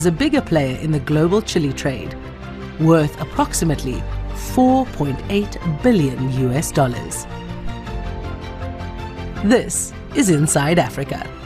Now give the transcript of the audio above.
is a bigger player in the global chili trade, worth approximately $4.8 billion. This is Inside Africa.